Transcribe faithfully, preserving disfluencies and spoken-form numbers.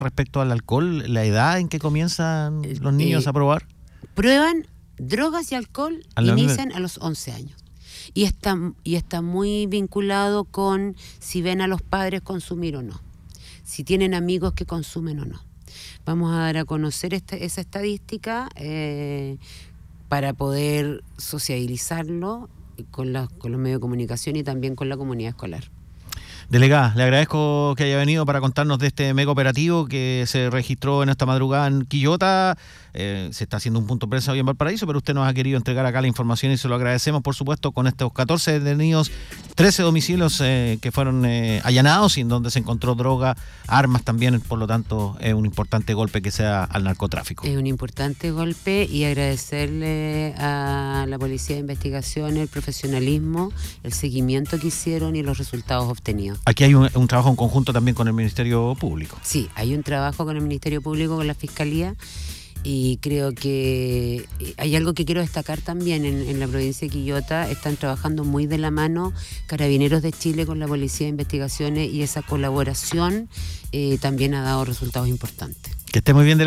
respecto al alcohol, la edad en que comienzan los niños eh, a probar? Prueban drogas y alcohol, A la inician misma- a los once años. Y está, y está muy vinculado con si ven a los padres consumir o no, si tienen amigos que consumen o no. Vamos a dar a conocer esta, esa estadística eh, para poder sociabilizarlo con, la, con los medios de comunicación y también con la comunidad escolar. Delegada, le agradezco que haya venido para contarnos de este mega operativo que se registró en esta madrugada en Quillota. Eh, se está haciendo un punto de prensa hoy en Valparaíso, pero usted nos ha querido entregar acá la información y se lo agradecemos, por supuesto, con estos catorce detenidos, trece domicilios eh, que fueron eh, allanados y en donde se encontró droga, armas también, por lo tanto, es un importante golpe que sea al narcotráfico. Es un importante golpe y agradecerle a la Policía de Investigación el profesionalismo, el seguimiento que hicieron y los resultados obtenidos. Aquí hay un, un trabajo en conjunto también con el Ministerio Público. Sí, hay un trabajo con el Ministerio Público, con la Fiscalía, y creo que hay algo que quiero destacar también en, en la provincia de Quillota. Están trabajando muy de la mano Carabineros de Chile con la Policía de Investigaciones y esa colaboración eh, también ha dado resultados importantes. Que esté muy bien, delegada.